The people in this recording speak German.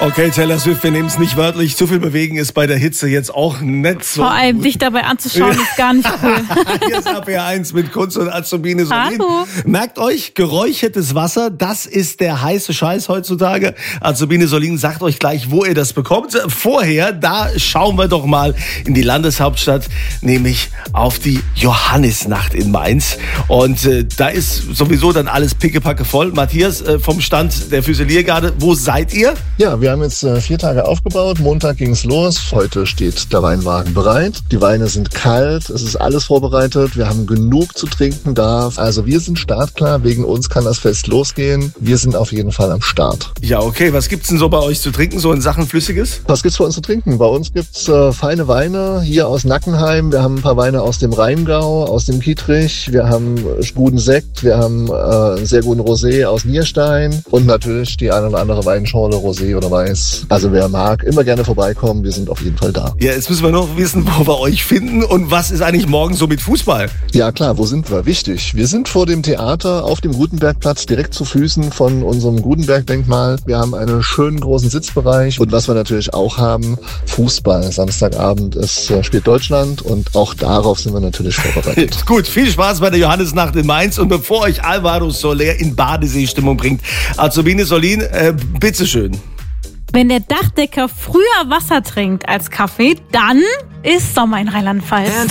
Okay, Taylor Swift, wir nehmen es nicht wörtlich. Zu viel bewegen ist bei der Hitze jetzt auch nicht so. Vor allem dich dabei anzuschauen ist gar nicht cool. Hier ist RPR1 mit Kunst und Azubine Solin. Hallo. Merkt euch, geräuchertes Wasser, das ist der heiße Scheiß heutzutage. Azubine Solin sagt euch gleich, wo ihr das bekommt. Vorher, da schauen wir doch mal in die Landeshauptstadt, nämlich auf die Johannisnacht in Mainz. Und da ist sowieso dann alles pickepacke voll. Matthias, vom Stand der Füsiliergarde, wo seid ihr? Ja, wir haben jetzt 4 Tage aufgebaut. Montag ging's los. Heute steht der Weinwagen bereit. Die Weine sind kalt. Es ist alles vorbereitet. Wir haben genug zu trinken da. Also wir sind startklar. Wegen uns kann das Fest losgehen. Wir sind auf jeden Fall am Start. Ja, okay. Was gibt's denn so bei euch zu trinken, so in Sachen Flüssiges? Was gibt's bei uns zu trinken? Bei uns gibt's feine Weine hier aus Nackenheim. Wir haben ein paar Weine aus dem Rheingau, aus dem Kietrich. Wir haben guten Sekt. Wir haben einen sehr guten Rosé aus Nierstein. Und natürlich die eine oder andere Weinschorle, Rosé oder Weiß. Also wer mag, immer gerne vorbeikommen. Wir sind auf jeden Fall da. Ja, jetzt müssen wir noch wissen, wo wir euch finden und was ist eigentlich morgen so mit Fußball? Ja klar, wo sind wir? Wichtig. Wir sind vor dem Theater auf dem Gutenbergplatz, direkt zu Füßen von unserem Gutenberg-Denkmal. Wir haben einen schönen großen Sitzbereich und was wir natürlich auch haben, Fußball. Samstagabend spielt Deutschland und auch darauf sind wir natürlich vorbereitet. Gut, viel Spaß bei der Johannisnacht in Mainz und bevor euch Alvaro Soler in Badesee-Stimmung bringt, Azubine Solin, bitteschön. Wenn der Dachdecker früher Wasser trinkt als Kaffee, dann ist Sommer in Rheinland-Pfalz.